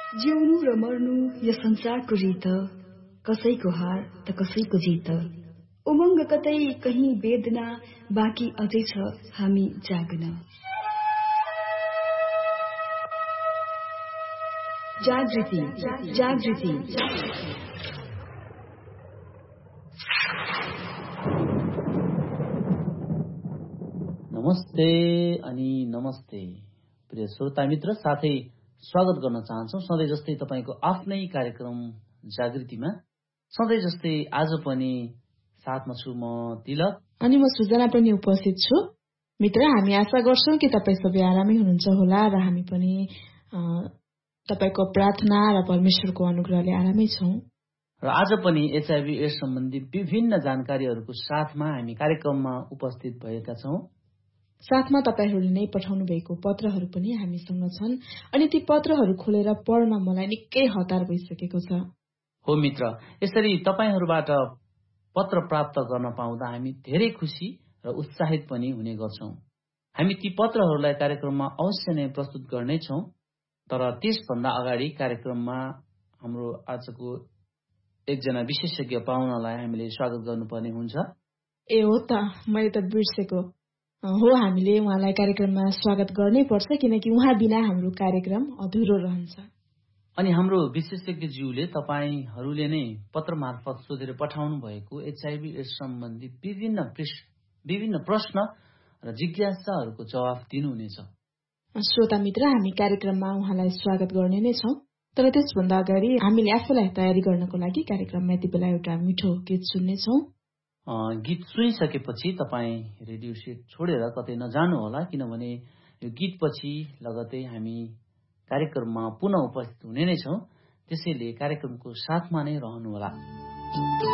जिउनु र मर्नु यो संसारको रीत, कसैको हार त कसैको जित। उमङ्ग कतै कहीं वेदना, बाँकी अझै छ हामी जागन। जागृति जागृति नमस्ते अनि नमस्ते प्रिय श्रोता मित्र, साथै स्वागत गर्न चाहन्छौ सधैँ जस्तै तपाईको आफ्नै कार्यक्रम जागृतिमा। सधैँ जस्तै आज पनि साथमा छु म तिलक अनि म सृजना पनि उपस्थित छु। मित्र, हामी आशा गर्छौं कि तपाई सबै आरामै हुनुहुन्छ होला र हामी पनि तपाईको प्रार्थना र परमेश्वरको अनुग्रहले आरामै छौं। र आज पनि एचआईभी एड्स सम्बन्धी विभिन्न जानकारीहरूको साथमा हामी कार्यक्रममा उपस्थित भएका छौं। साथमा तपाईहरूले नै पठाउनु भएको पत्रहरू पनि हामीसँग छन् अनि ती पत्रहरू खोलेर पढ्न मलाई निकै हतार भइसकेको छ। हो मित्र, यसरी तपाईहरूबाट पत्र प्राप्त गर्न पाउँदा हामी धेरै खुसी र उत्साहित पनि हुने गर्छौं। हामी ती पत्रहरूलाई कार्यक्रममा अवश्य नै प्रस्तुत गर्नेछौं, तर त्यसभन्दा अगाडि कार्यक्रममा हाम्रो आजको एकजना विशेषज्ञ पाहुनालाई हामीले स्वागत गर्नुपर्ने हुन्छ। ए हो त, मैले त बिर्सेको। हो, हामीले उहाँलाई कार्यक्रममा स्वागत गर्नै पर्छ किनकि उहाँ बिना हाम्रो कार्यक्रम अधुरो रहन्छ। अनि हाम्रो विशेषज्ञज्यूले तपाईहरूले नै पत्र मार्फत सोधेर पठाउनु भएको एचआईभी एड्स सम्बन्धी विभिन्न प्रश्न र जिज्ञासाहरूको जवाफ दिनुहुनेछ। श्रोता मित्र, हामी कार्यक्रममा उहाँलाई स्वागत गर्ने नै छौं, तर त्यसभन्दा अगाडि हामीले आफूलाई तयारी गर्नको लागि कार्यक्रममा यति बेला एउटा मिठो गीत सुन्नेछौं। गीत सुनिसकेपछि तपाईँ रेडियो सेट छोडेर कतै नजानु होला, किनभने यो गीतपछि लगतै हामी कार्यक्रममा पुनः उपस्थित हुने नै छौं। त्यसैले कार्यक्रमको साथमा नै रहनुहोला।